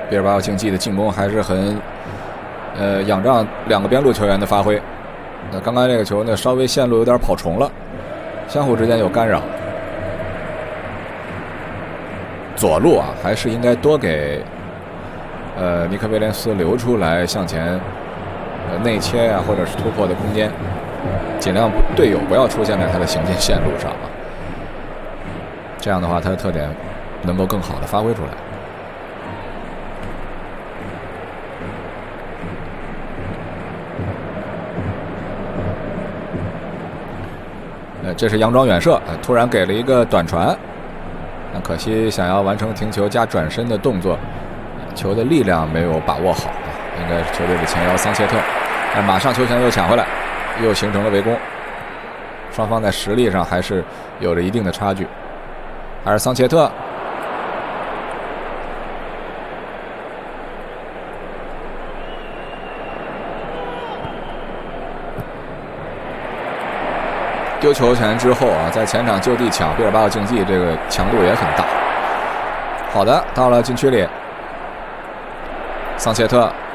毕尔巴鄂竞技的进攻还是很仰仗两个边路球员的发挥。那刚刚这个球呢，稍微线路有点跑重了，相互之间有干扰。左路啊，还是应该多给尼克威廉斯留出来向前内切呀、或者是突破的空间，尽量队友不要出现在他的行进线路上啊。这样的话，他的特点能够更好的发挥出来。这是佯装远射，突然给了一个短传，那可惜想要完成停球加转身的动作，球的力量没有把握好，应该是球队的前腰桑切特，马上球权又抢回来，又形成了围攻，双方在实力上还是有着一定的差距，还是桑切特。丢球权之后啊，在前场就地抢，毕尔巴鄂竞技这个强度也很大。好的，到了禁区里，桑切特